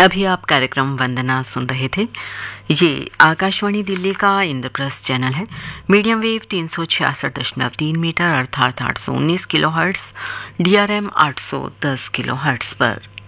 अभी आप कार्यक्रम वंदना सुन रहे थे। ये आकाशवाणी दिल्ली का इंद्रप्रस्थ चैनल है। मीडियम वेव 366.3 मीटर अर्थात 819 किलोहर्ट्ज़, DRM 810 किलोहर्ट्ज़ पर।